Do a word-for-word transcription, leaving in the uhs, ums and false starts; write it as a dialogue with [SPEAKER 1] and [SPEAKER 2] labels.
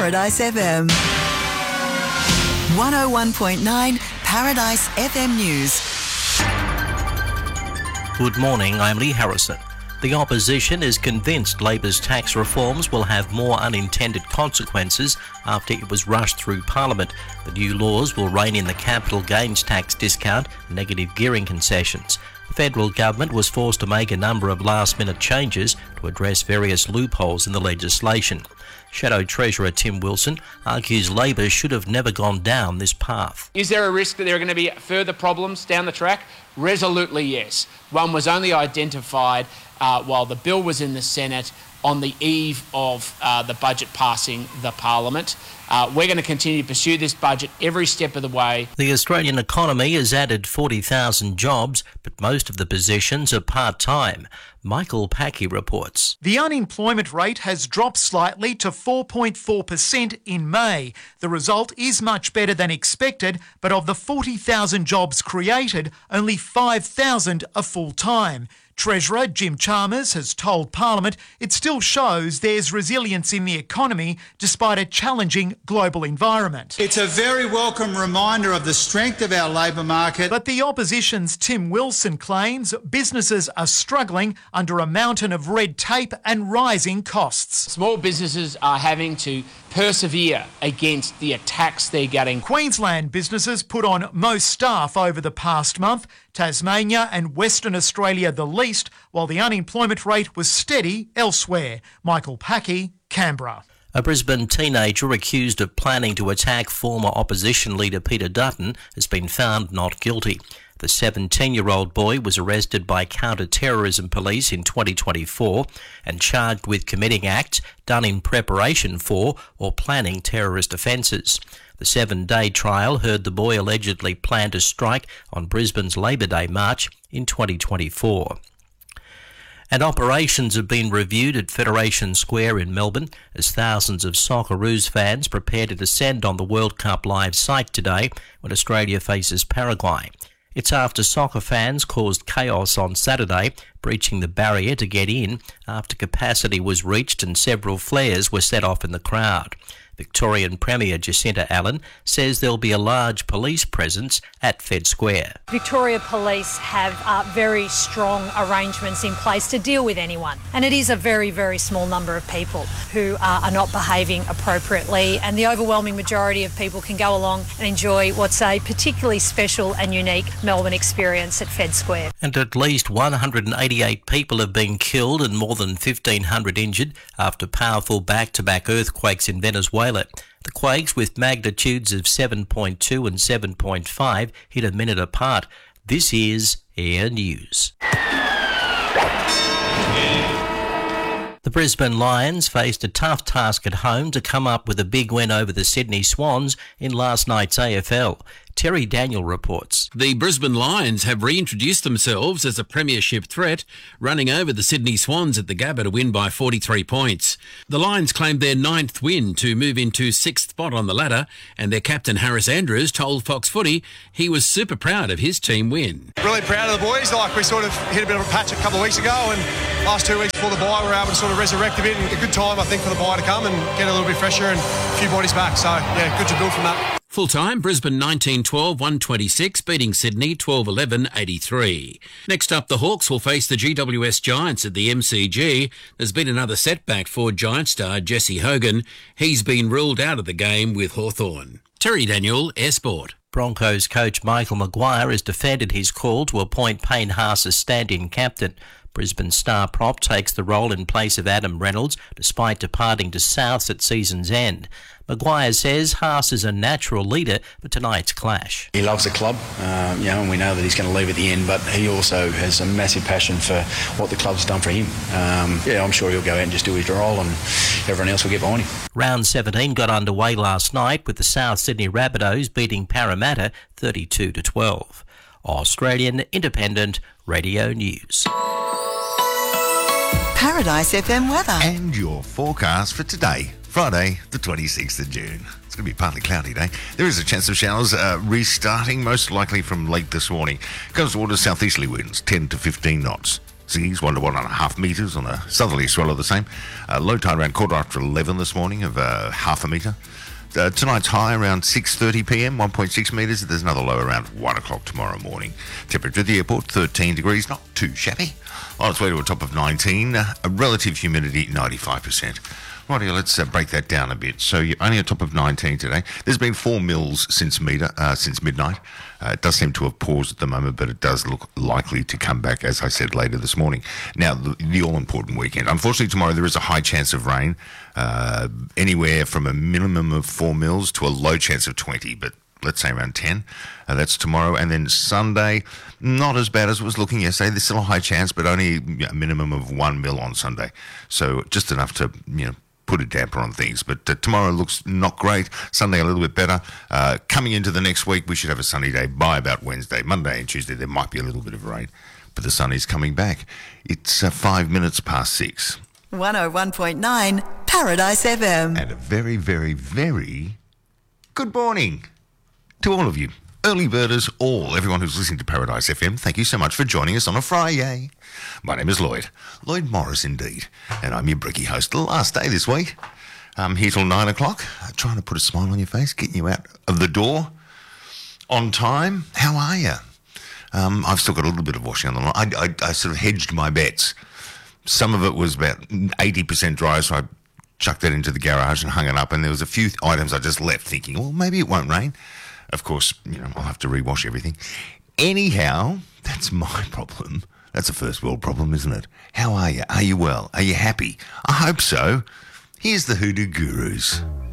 [SPEAKER 1] Paradise F M. one oh one point nine Paradise F M News.
[SPEAKER 2] Good morning, I'm Lee Harrison. The opposition is convinced Labor's tax reforms will have more unintended consequences after it was rushed through Parliament. The new laws will rein in the capital gains tax discount and negative gearing concessions. The federal government was forced to make a number of last-minute changes to address various loopholes in the legislation. Shadow Treasurer Tim Wilson argues Labor should have never gone down this path.
[SPEAKER 3] Is there a risk that there are going to be further problems down the track? Resolutely yes. One was only identified uh, while the bill was in the Senate on the eve of uh, the budget passing the Parliament. Uh, we're going to continue to pursue this budget every step of the way.
[SPEAKER 2] The Australian economy has added forty thousand jobs, but most of the positions are part-time. Michael Packey reports.
[SPEAKER 4] The unemployment rate has dropped slightly to four point four percent in May. The result is much better than expected, but of the forty thousand jobs created, only five thousand are full-time. Treasurer Jim Chalmers has told Parliament it still shows there's resilience in the economy despite a challenging global environment.
[SPEAKER 5] It's a very welcome reminder of the strength of our labour market.
[SPEAKER 4] But the opposition's Tim Wilson claims businesses are struggling under a mountain of red tape and rising costs.
[SPEAKER 3] Small businesses are having to persevere against the attacks they're getting.
[SPEAKER 4] Queensland businesses put on most staff over the past month, Tasmania and Western Australia the least, while the unemployment rate was steady elsewhere. Michael Packey, Canberra.
[SPEAKER 2] A Brisbane teenager accused of planning to attack former opposition leader Peter Dutton has been found not guilty. The seventeen-year-old boy was arrested by counter-terrorism police in twenty twenty-four and charged with committing acts done in preparation for or planning terrorist offences. The seven-day trial heard the boy allegedly planned a strike on Brisbane's Labor Day march in twenty twenty-four. And operations have been reviewed at Federation Square in Melbourne as thousands of Socceroos fans prepare to descend on the World Cup live site today when Australia faces Paraguay. It's after soccer fans caused chaos on Saturday, breaching the barrier to get in after capacity was reached and several flares were set off in the crowd. Victorian Premier Jacinta Allen says there'll be a large police presence at Fed Square.
[SPEAKER 6] Victoria Police have uh, very strong arrangements in place to deal with anyone. And it is a very, very small number of people who uh, are not behaving appropriately. And the overwhelming majority of people can go along and enjoy what's a particularly special and unique Melbourne experience at Fed Square.
[SPEAKER 2] And at least one hundred eighty-eight people have been killed and more than fifteen hundred injured after powerful back-to-back earthquakes in Venezuela. The quakes, with magnitudes of seven point two and seven point five, hit a minute apart. This is Air News. The Brisbane Lions faced a tough task at home to come up with a big win over the Sydney Swans in last night's A F L. Terry Daniel reports.
[SPEAKER 7] The Brisbane Lions have reintroduced themselves as a premiership threat, running over the Sydney Swans at the Gabba to win by forty-three points. The Lions claimed their ninth win to move into sixth spot on the ladder, and their captain Harris Andrews told Fox Footy he was super proud of his team win.
[SPEAKER 8] Really proud of the boys. Like, we sort of hit a bit of a patch a couple of weeks ago, and last two weeks before the bye we were able to sort of resurrect a bit, and a good time I think for the bye to come and get a little bit fresher and a few bodies back. So yeah, good to build from that.
[SPEAKER 7] Full-time, Brisbane nineteen twelve, one twenty-six, beating Sydney twelve eleven, eighty-three. Next up, the Hawks will face the G W S Giants at the M C G. There's been another setback for Giant star Jesse Hogan. He's been ruled out of the game with Hawthorn. Terry Daniel, Air Sport.
[SPEAKER 2] Broncos coach Michael Maguire has defended his call to appoint Payne Haas as stand-in captain. Brisbane star prop takes the role in place of Adam Reynolds, despite departing to Souths at season's end. Maguire says Haas is a natural leader for tonight's clash.
[SPEAKER 9] He loves the club, uh, you know, and we know that he's going to leave at the end, but he also has a massive passion for what the club's done for him. Um, yeah, I'm sure he'll go out and just do his role, and everyone else will get behind him.
[SPEAKER 2] Round seventeen got underway last night with the South Sydney Rabbitohs beating Parramatta thirty-two to twelve. Australian Independent Radio News.
[SPEAKER 1] Paradise F M weather.
[SPEAKER 10] And your forecast for today, Friday, the twenty-sixth of June. It's going to be a partly cloudy day. There is a chance of showers uh, restarting, most likely from late this morning. Coastal waters, southeasterly winds, ten to fifteen knots. Seas one to one and a half metres on a southerly swell of the same. Uh, low tide around quarter after eleven this morning of uh, half a metre. Uh, tonight's high around six thirty p m, one point six metres. There's another low around one o'clock tomorrow morning. Temperature at the airport, thirteen degrees, not too shabby. On its way to a top of nineteen. Uh, a relative humidity, ninety-five percent. Rightio, let's uh, break that down a bit. So you're only a top of nineteen today. There's been four mils since meter, uh, since midnight. Uh, it does seem to have paused at the moment, but it does look likely to come back, as I said, later this morning. Now, the, the all-important weekend. Unfortunately, tomorrow there is a high chance of rain, uh, anywhere from a minimum of four mils to a low chance of twenty, but let's say around ten. Uh, that's tomorrow. And then Sunday, not as bad as it was looking yesterday. There's still a high chance, but only a minimum of one mil on Sunday. So just enough to, you know, put a damper on things. But uh, tomorrow looks not great. Sunday a little bit better. Uh, coming into the next week, we should have a sunny day by about Wednesday. Monday and Tuesday, there might be a little bit of rain. But the sun is coming back. It's uh, five minutes past six.
[SPEAKER 1] one oh one point nine Paradise F M.
[SPEAKER 10] And a very, very, very good morning to all of you. Early birders, all, everyone who's listening to Paradise F M, thank you so much for joining us on a Friday. My name is Lloyd, Lloyd Morris indeed, and I'm your bricky host. The last day this week. I'm here till nine o'clock, trying to put a smile on your face, getting you out of the door on time. How are you? Um, I've still got a little bit of washing on the line. I, I, I sort of hedged my bets. Some of it was about eighty percent dry, so I chucked that into the garage and hung it up, and there was a few items I just left thinking, well, maybe it won't rain. Of course, you know, I'll have to rewash everything. Anyhow, that's my problem. That's a first world problem, isn't it? How are you? Are you well? Are you happy? I hope so. Here's the Hoodoo Gurus.